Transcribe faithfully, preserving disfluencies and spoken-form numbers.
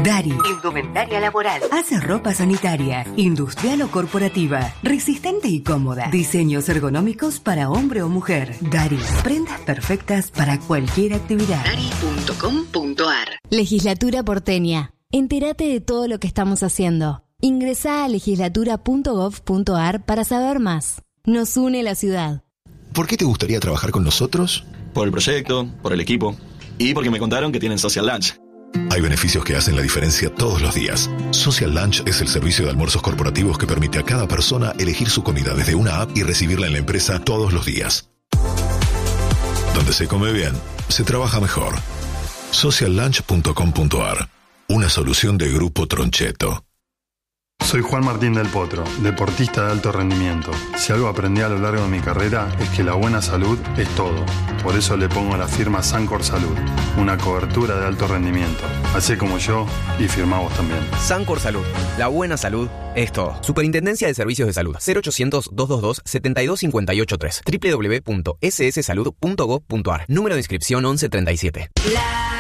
Dari, indumentaria laboral. Hace ropa sanitaria, industrial o corporativa, resistente y cómoda. Diseños ergonómicos para hombre o mujer. Dari, prendas perfectas para cualquier actividad. Dari punto com punto ar. Legislatura porteña. Entérate de todo lo que estamos haciendo. Ingresá a legislatura punto gov punto ar para saber más. Nos une la ciudad. ¿Por qué te gustaría trabajar con nosotros? Por el proyecto, por el equipo y porque me contaron que tienen Social Lunch. Hay beneficios que hacen la diferencia todos los días. Social Lunch es el servicio de almuerzos corporativos que permite a cada persona elegir su comida desde una app y recibirla en la empresa todos los días. Donde se come bien, se trabaja mejor. social lunch punto com punto ar. Una solución de Grupo Troncheto. Soy Juan Martín del Potro, deportista de alto rendimiento. Si algo aprendí a lo largo de mi carrera es que la buena salud es todo. Por eso le pongo la firma Sancor Salud, una cobertura de alto rendimiento. Hacé como yo y firmá vos también. Sancor Salud, la buena salud es todo. Superintendencia de Servicios de Salud, cero ochocientos, doscientos veintidós, setenta y dos cincuenta y ocho tres, doble u doble u doble u punto ese ese salud punto gov punto ar. Número de inscripción once treinta y siete. La